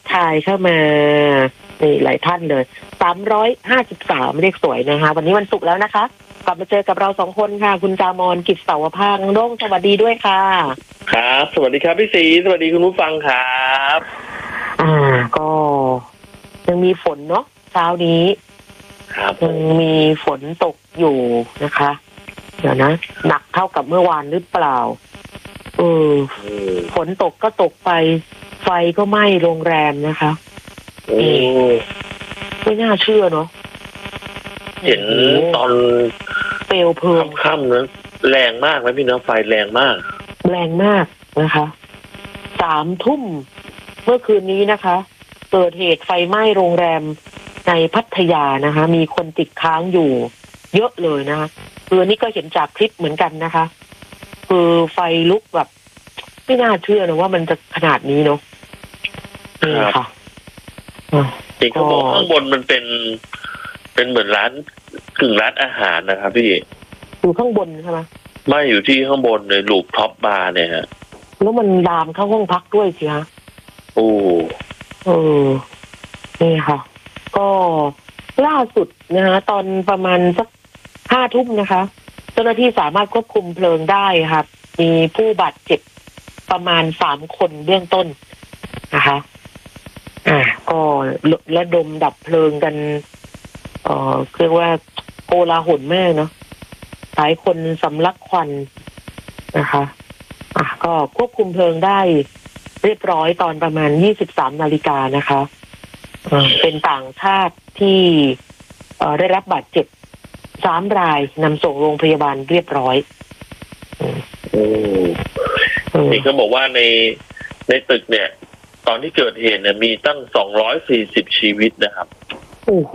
ทายเข้ามานี่หลายท่านเลย353เลขสวยนะคะวันนี้วันศุกร์แล้วนะคะกลับมาเจอกับเรา2คนค่ะคุณจามอนกิจเสาวภาคน้องสวัสดีด้วยค่ะครับสวัสดีครับพี่ศรีสวัสดีคุณผู้ฟังครับก็ยังมีฝนเนาะเช้านี้ครับยังมีฝนตกอยู่นะคะเดี๋ยวนะหนักเท่ากับเมื่อวานหรือเปล่าฝนตกก็ตกไปไฟก็ไหม้โรงแรมนะคะไม่น่าเชื่อเนาะเห็นตอนเปลวเพลิงค่ำๆนั้นแรงมากไหมพี่น้องไฟแรงมากนะคะ3 ทุ่มเมื่อคืนนี้นะคะเกิดเหตุไฟไหม้โรงแรมในพัทยานะคะมีคนติดค้างอยู่เยอะเลยนะคะคือนี่ก็เห็นจากคลิปเหมือนกันนะคะคือไฟลุกแบบไม่น่าเชื่อนะว่ามันจะขนาดนี้เนาะนี่ค่ะจริงเขาบอกข้างบนมันเป็นเหมือนร้านกึ่งร้านอาหารนะครับพี่อยู่ข้างบนใช่ไหมไม่อยู่ที่ข้างบนในลูปท็อปบาร์เนี่ยฮะแล้วมันลามเข้าห้องพักด้วยสิฮะนี่ค่ะก็ล่าสุดนะคะตอนประมาณสัก5 ทุ่มนะคะเจ้าหน้าที่สามารถควบคุมเพลิงได้ครับมีผู้บาดเจ็บประมาณ3 คนเบื้องต้นนะคะก็ระดมดับเพลิงกันเรียกว่าโกลาหลมากเนาะหลายคนสำลักควันนะคะก็ควบคุมเพลิงได้เรียบร้อยตอนประมาณ 23 นาฬิกานะคะเป็นต่างชาติที่ได้รับบาดเจ็บ3 รายนำส่งโรงพยาบาลเรียบร้อยนี่เขาบอกว่าในตึกเนี่ยตอนที่เกิดเหตุเนี่ยมีตั้ง240ชีวิตนะครับโอ้โห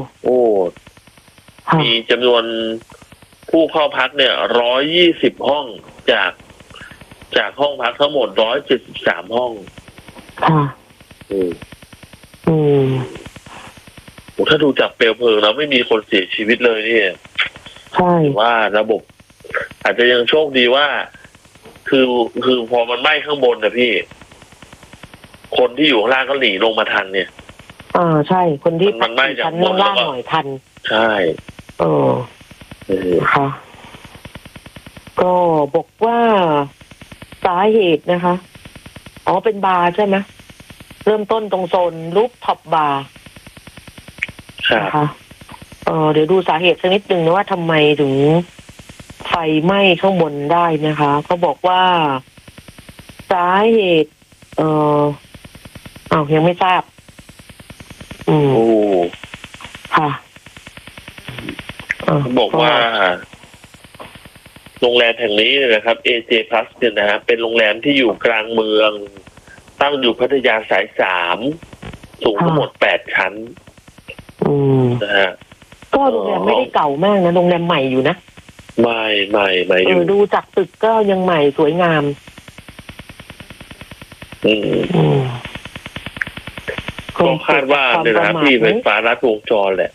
มีจำนวนผู้เข้าพักเนี่ย120ห้องจากห้องพักทั้งหมด173ห้องถ้าดูจากเปลวเพลิงแล้วไม่มีคนเสียชีวิตเลยนี่ใช่ว่าระบบอาจจะยังโชคดีว่าคือพอมันไหม้ข้างบนนะพี่คนที่อยู่ข้างล่างก็หนีลงมาทันเนี่ยใช่คนที่มันไหม้จากบนล่างหน่อยทันใช่ค่ะก็บอกว่าสาเหตุนะคะเป็นบาร์ใช่ไหมเริ่มต้นตรงโซนรูฟท็อปบาร์นะคะเดี๋ยวดูสาเหตุสักนิดนึงนะว่าทำไมถึงไฟไหม้ข้างบนได้นะคะเขาบอกว่าสาเหตุยังไม่ทราบค่ะบอกว่าโรงแรมแห่งนี้นะครับ AJ Plus เนี่ยนะฮะเป็นโรงแรมที่อยู่กลางเมืองตั้งอยู่พัทยาสาย3สูงทั้งหมด8 ชั้นนะฮะก็โรงแรมไม่ได้เก่ามากนะโรงแรมใหม่อยู่นะไม่อยู่ดูจากตึกก็ยังใหม่สวยงามก็คาดว่าในร้านที่ไฟฟ้ารัดวงจรแหละ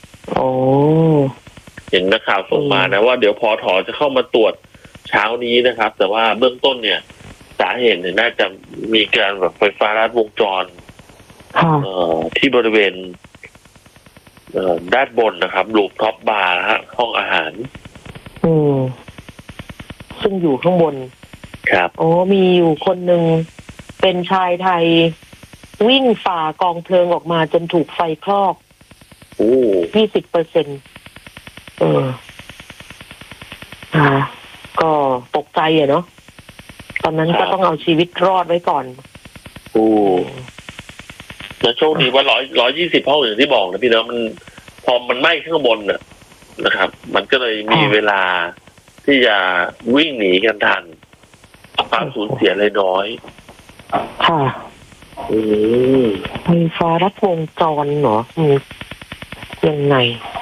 เห็นนักข่าวส่งมานะว่าเดี๋ยวพถจะเข้ามาตรวจเช้านี้นะครับแต่ว่าเบื้องต้นเนี่ยสาเหตุเนี่ยน่าจะมีการแบบไฟฟ้ารัดวงจรที่บริเวณด้านบนนะครับรูฟท็อปบาร์ฮะห้องอาหารซึ่งอยู่ข้างบนครับมีอยู่คนหนึ่งเป็นชายไทยวิ่งฝ่ากองเพลิงออกมาจนถูกไฟคลอก20%ก็ตกใจเนาะตอนนั้นก็ต้องเอาชีวิตรอดไว้ก่อนแล้วโชคดีว่า120ห้องอย่างที่บอกนะพี่เนาะมันพอมันไหม้ข้างบนน่ะนะครับมันก็เลยมีเวลาที่จะวิ่งหนีกันทันความสูญเสียเลยน้อยค่ะไฟฟ้ารัดวงจรเหรอยังไง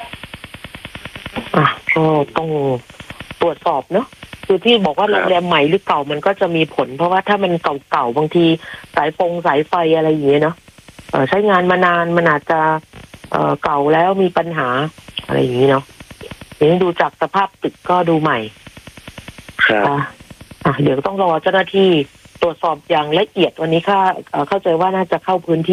ก็ต้องตรวจสอบเนาะคือที่บอกว่าโรงแรมใหม่หรือเก่ามันก็จะมีผลเพราะว่าถ้ามันเก่าๆบางทีสายไฟอะไรอย่างเงี้ยเนาะใช้งานมานานมันอาจจะเก่าแล้วมีปัญหาอะไรอย่างนี้เนาะนี่ดูจากสภาพตึกก็ดูใหม่เดี๋ยวต้องรอเจ้าหน้าที่ตรวจสอบอย่างละเอียดวันนี้เข้าใจว่าน่าจะเข้าพื้นที่